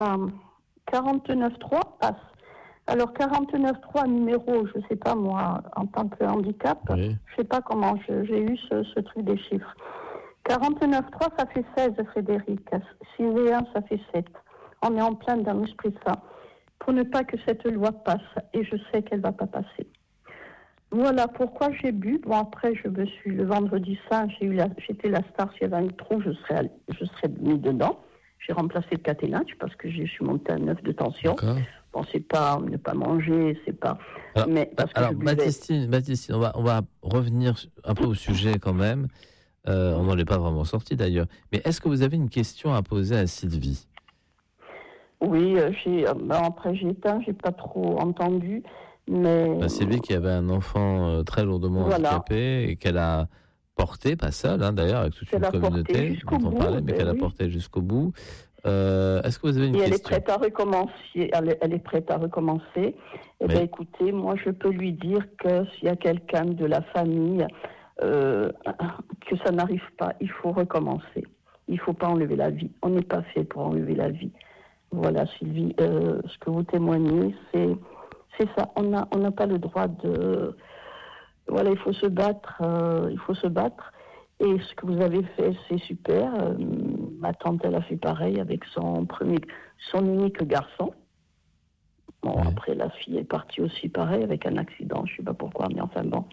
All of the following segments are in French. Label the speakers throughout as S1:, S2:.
S1: 49.3 passe. Alors 49.3 numéro, je ne sais pas moi, en tant que handicap, je ne sais pas comment j'ai eu ce truc des chiffres. 49.3, ça fait 16, Frédéric. 6 et 1, ça fait 7. On est en plein dans l'esprit de ça. Pour ne pas que cette loi passe, et je sais qu'elle ne va pas passer. Voilà pourquoi j'ai bu. Bon, après, le vendredi saint, j'étais la star. S'il y avait un trou, je serais mis dedans. J'ai remplacé le caténage parce que je suis montée à 9 de tension.
S2: D'accord.
S1: Bon, c'est pas ne pas manger, c'est pas.
S2: Alors, Baptistine, on va revenir un peu au sujet quand même. On n'en est pas vraiment sorti d'ailleurs. Mais est-ce que vous avez une question à poser à Sylvie ?
S1: Oui, après j'ai éteint, j'ai pas trop entendu, mais.
S2: Sylvie qui avait un enfant très lourdement handicapé et qu'elle a porté, pas seule d'ailleurs, avec toute une communauté dont on parlait, mais qu'elle a porté jusqu'au bout. Est-ce que vous avez une question ?
S1: Elle est prête à recommencer. Elle est prête à recommencer. Eh bien, écoutez, moi, je peux lui dire que s'il y a quelqu'un de la famille que ça n'arrive pas, il faut recommencer. Il ne faut pas enlever la vie. On n'est pas fait pour enlever la vie. Voilà, Sylvie, ce que vous témoignez, c'est ça. On n'a pas le droit de. Voilà, il faut se battre. Et ce que vous avez fait, c'est super. Ma tante, elle a fait pareil avec son unique garçon. Bon, après, la fille est partie aussi pareil avec un accident. Je ne sais pas pourquoi, mais enfin bon.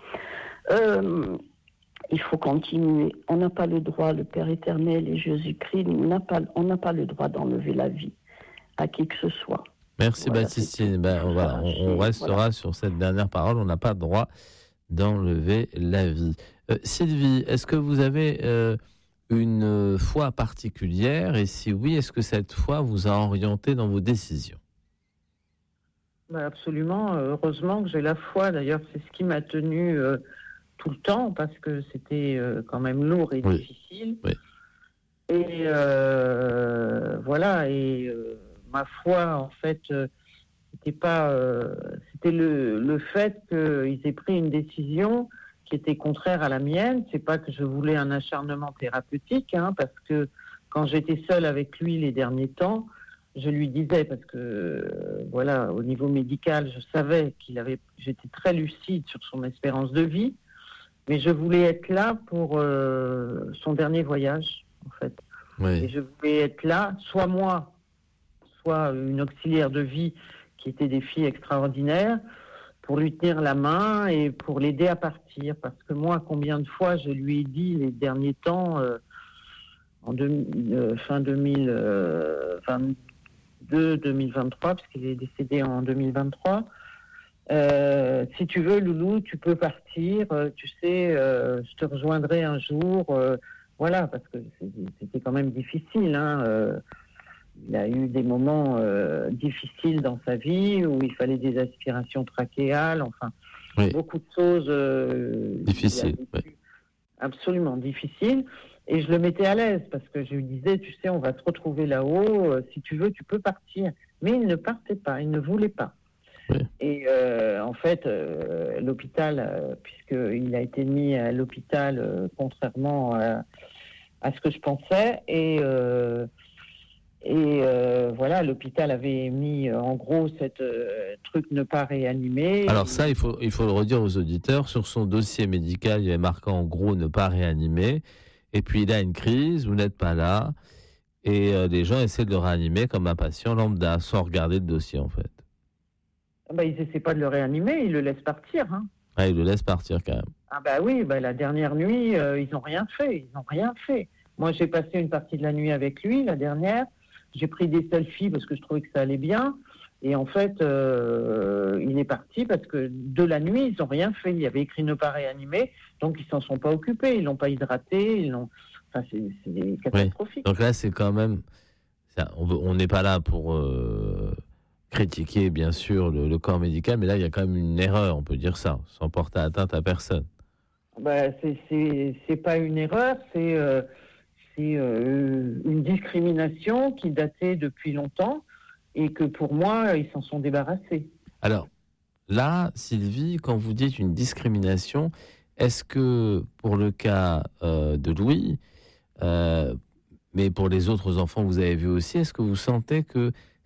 S1: Il faut continuer. On n'a pas le droit, le Père éternel et Jésus-Christ, on n'a pas le droit d'enlever la vie à qui que ce soit.
S2: Merci Baptistine. On restera sur cette dernière parole. On n'a pas le droit d'enlever la vie. Sylvie, est-ce que vous avez une foi particulière ? Et si oui, est-ce que cette foi vous a orienté dans vos décisions ?
S3: Absolument. Heureusement que j'ai la foi. D'ailleurs, c'est ce qui m'a tenue tout le temps parce que c'était quand même lourd et difficile. Oui. Et voilà. Et ma foi, en fait, c'était le fait qu'ils aient pris une décision qui était contraire à la mienne. C'est pas que je voulais un acharnement thérapeutique, parce que quand j'étais seule avec lui les derniers temps, je lui disais, parce que au niveau médical, je savais j'étais très lucide sur son espérance de vie, mais je voulais être là pour son dernier voyage, en fait. Oui. Et je voulais être là, soit moi, soit une auxiliaire de vie qui était des filles extraordinaires, pour lui tenir la main et pour l'aider à partir. Parce que moi, combien de fois je lui ai dit les derniers temps, fin 2022, 2023, puisqu'il est décédé en 2023, si tu veux, Loulou, tu peux partir, tu sais, je te rejoindrai un jour, parce que c'était quand même difficile, il a eu des moments difficiles dans sa vie où il fallait des aspirations trachéales, beaucoup de choses
S2: difficiles,
S3: absolument difficiles. Et je le mettais à l'aise parce que je lui disais, tu sais, on va se retrouver là-haut, si tu veux, tu peux partir. Mais il ne partait pas, il ne voulait pas. Oui. Et en fait, l'hôpital, puisqu'il a été mis à l'hôpital contrairement à ce que je pensais, l'hôpital avait mis en gros cette truc ne pas réanimer.
S2: Alors ça, il faut le redire aux auditeurs, sur son dossier médical, il y avait marqué en gros ne pas réanimer, et puis il a une crise, vous n'êtes pas là, et les gens essaient de le réanimer comme un patient lambda, sans regarder le dossier en fait.
S3: Ils n'essaient pas de le réanimer, ils le laissent partir.
S2: Ils le laissent partir quand même.
S3: La dernière nuit, ils n'ont rien fait. Moi, j'ai passé une partie de la nuit avec lui, la dernière. J'ai pris des selfies parce que je trouvais que ça allait bien. Et en fait, il est parti parce que de la nuit, ils n'ont rien fait. Il y avait écrit ne pas réanimer, donc ils ne s'en sont pas occupés. Ils ne l'ont pas hydraté. C'est catastrophique.
S2: Donc là, c'est quand même... On n'est pas là pour critiquer, bien sûr, le corps médical, mais là, il y a quand même une erreur, on peut dire ça, sans porter atteinte à personne.
S3: C'est pas une erreur, c'est une discrimination qui datait depuis longtemps et que pour moi, ils s'en sont débarrassés.
S2: Alors, là, Sylvie, quand vous dites une discrimination, est-ce que pour le cas de Louis, mais pour les autres enfants que vous avez vus aussi, est-ce que vous sentez que